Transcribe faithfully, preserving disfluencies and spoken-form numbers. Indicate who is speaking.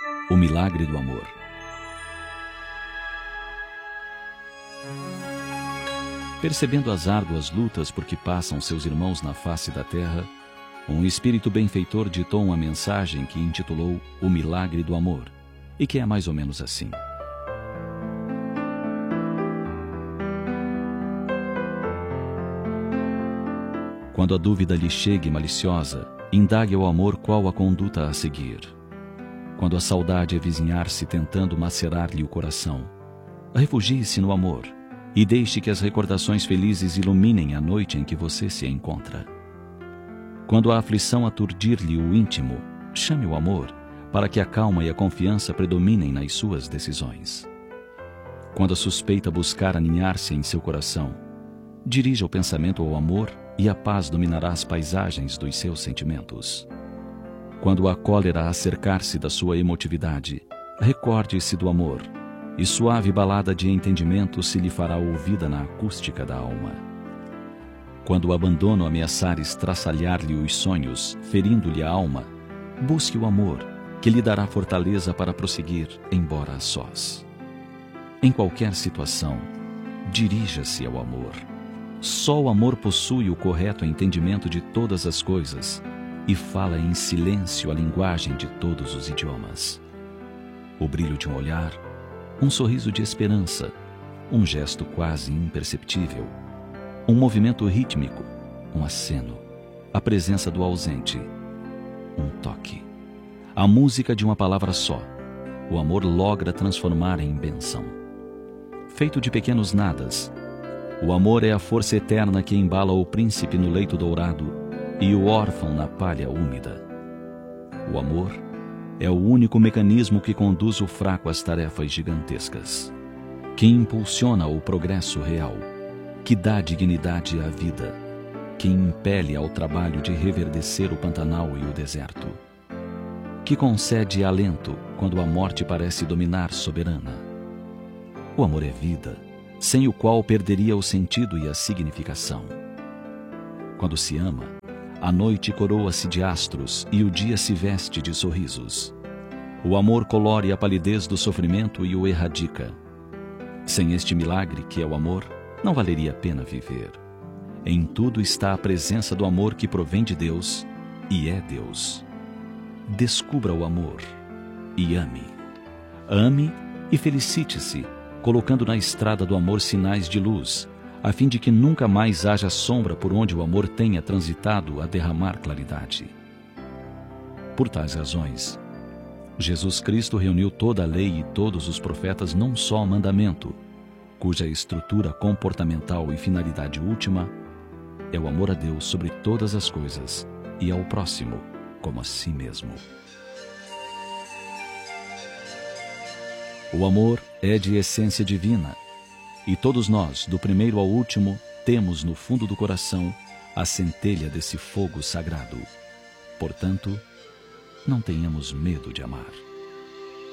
Speaker 1: O milagre do amor. Percebendo as árduas lutas por que passam seus irmãos na face da terra, um espírito benfeitor ditou uma mensagem que intitulou O Milagre do Amor, e que é mais ou menos assim. Quando a dúvida lhe chegue maliciosa, indague ao amor qual a conduta a seguir. Quando a saudade avizinhar-se tentando macerar-lhe o coração, refugie-se no amor e deixe que as recordações felizes iluminem a noite em que você se encontra. Quando a aflição aturdir-lhe o íntimo, chame o amor para que a calma e a confiança predominem nas suas decisões. Quando a suspeita buscar aninhar-se em seu coração, dirija o pensamento ao amor e a paz dominará as paisagens dos seus sentimentos. Quando a cólera acercar-se da sua emotividade, recorde-se do amor, e suave balada de entendimento se lhe fará ouvida na acústica da alma. Quando o abandono ameaçar estraçalhar-lhe os sonhos, ferindo-lhe a alma, busque o amor, que lhe dará fortaleza para prosseguir, embora a sós. Em qualquer situação, dirija-se ao amor. Só o amor possui o correto entendimento de todas as coisas e fala em silêncio a linguagem de todos os idiomas. O brilho de um olhar, um sorriso de esperança, um gesto quase imperceptível, um movimento rítmico, um aceno, a presença do ausente, um toque, a música de uma palavra só. O amor logra transformar em bênção. Feito de pequenos nadas, o amor é a força eterna que embala o príncipe no leito dourado e o órfão na palha úmida. O amor é o único mecanismo que conduz o fraco às tarefas gigantescas, que impulsiona o progresso real, que dá dignidade à vida, que impele ao trabalho de reverdecer o Pantanal e o deserto, que concede alento quando a morte parece dominar soberana. O amor é vida, sem o qual perderia o sentido e a significação. Quando se ama, a noite coroa-se de astros e o dia se veste de sorrisos. O amor colore a palidez do sofrimento e o erradica. Sem este milagre que é o amor, não valeria a pena viver. Em tudo está a presença do amor que provém de Deus e é Deus. Descubra o amor e ame. Ame e felicite-se, colocando na estrada do amor sinais de luz, a fim de que nunca mais haja sombra por onde o amor tenha transitado a derramar claridade. Por tais razões, Jesus Cristo reuniu toda a lei e todos os profetas num só mandamento, cuja estrutura comportamental e finalidade última é o amor a Deus sobre todas as coisas e ao próximo como a si mesmo. O amor é de essência divina, e todos nós, do primeiro ao último, temos no fundo do coração a centelha desse fogo sagrado. Portanto, não tenhamos medo de amar.